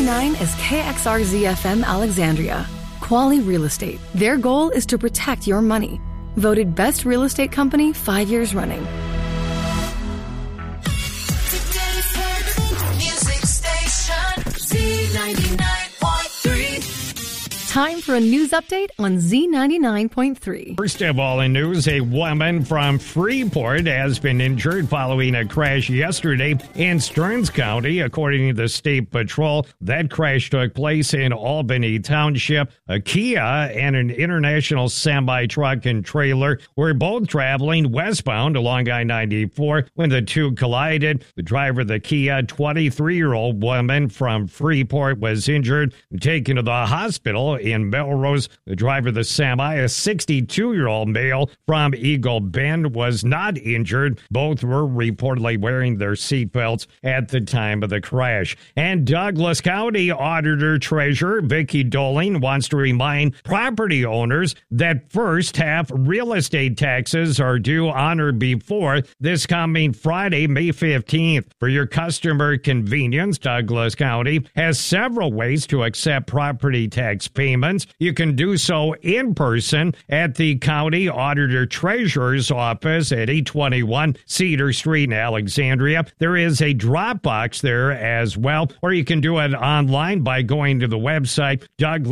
Z99 is KXRZ-FM Alexandria. Quality Real Estate. Their goal is to protect your money. Voted Best Real Estate Company 5 years running. Music station Z99.3. Time for a news update on Z99.3. First of all, in news, a woman from Freeport has been injured following a crash yesterday in Stearns County. According to the State Patrol, that crash took place in Albany Township. A Kia and an international semi-truck and trailer were both traveling westbound along I-94 when the two collided. The driver of the Kia, 23-year-old woman from Freeport, was injured and taken to the hospital in Melrose. The driver of the semi, a 62-year-old male from Eagle Bend, was not injured. Both were reportedly wearing their seatbelts at the time of the crash. And Douglas County Auditor Treasurer Vicki Doling wants to remind property owners that first half real estate taxes are due on or before this coming Friday, May 15th. For your customer convenience, Douglas County has several ways to accept property tax payments. You can do so in person at the County Auditor Treasurer's office at 821 Cedar Street in Alexandria. There is a drop box there as well, or you can do it online by going to the website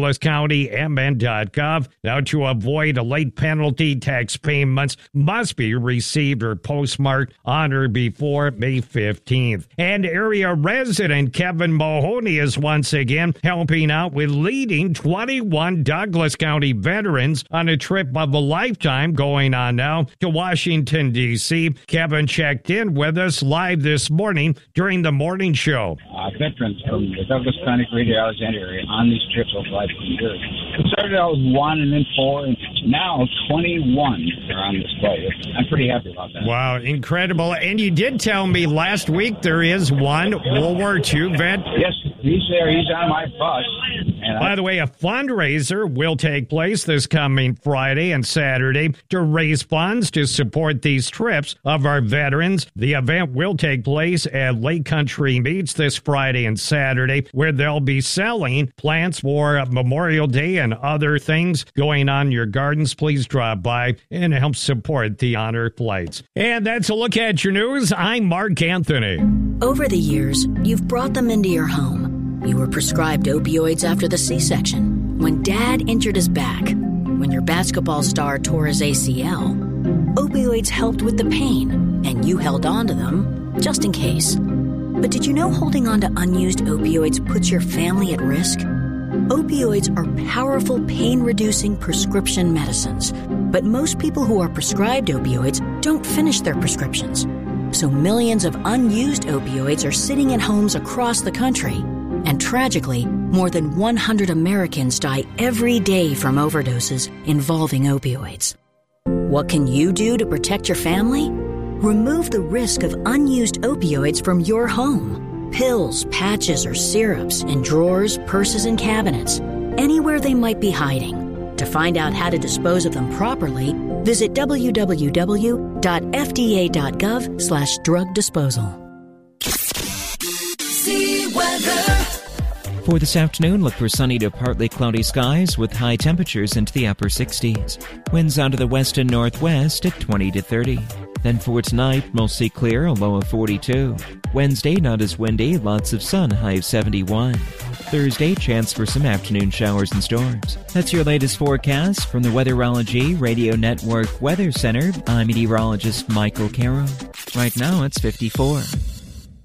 douglascountymn.gov. Now, to avoid a late penalty, tax payments must be received or postmarked on or before May 15th. And area resident Kevin Mahoney is once again helping out with leading 21 Douglas County veterans on a trip of a lifetime going on now to Washington, D.C. Kevin checked in with us live this morning during the morning show. Veterans from the Douglas County, Greater Alexandria area on these trips over the last few years. It started out with 1 and then 4, and now 21 are on display. I'm pretty happy about that. Wow, incredible. And you did tell me last week there is one World War II vet. Yes, he's there. He's on my bus. By the way, a fundraiser will take place this coming Friday and Saturday to raise funds to support these trips of our veterans. The event will take place at Lake Country Meats this Friday and Saturday, where they'll be selling plants for Memorial Day and other things going on in your gardens. Please drop by and help support the honor flights. And that's a look at your news. I'm Mark Anthony. Over the years, you've brought them into your home. You were prescribed opioids after the C-section, when Dad injured his back, when your basketball star tore his ACL. Opioids helped with the pain, and you held on to them just in case. But did you know holding on to unused opioids puts your family at risk? Opioids are powerful pain-reducing prescription medicines, but most people who are prescribed opioids don't finish their prescriptions. So millions of unused opioids are sitting in homes across the country. And tragically, more than 100 Americans die every day from overdoses involving opioids. What can you do to protect your family? Remove the risk of unused opioids from your home. Pills, patches, or syrups in drawers, purses, and cabinets, anywhere they might be hiding. To find out how to dispose of them properly, visit www.fda.gov/drug disposal. For this afternoon, look for sunny to partly cloudy skies with high temperatures into the upper 60s. Winds out of the west and northwest at 20 to 30. Then for tonight, mostly clear, a low of 42. Wednesday, not as windy, lots of sun, high of 71. Thursday, chance for some afternoon showers and storms. That's your latest forecast from the Weatherology Radio Network Weather Center. I'm meteorologist Michael Caro. Right now, it's 54.